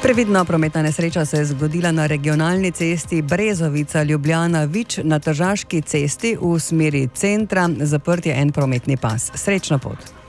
Previdna prometna nesreča se je zgodila na regionalni cesti Brezovica-Ljubljana-Vič na Tržaški cesti v smeri centra. Zaprt je en prometni pas. Srečno pot.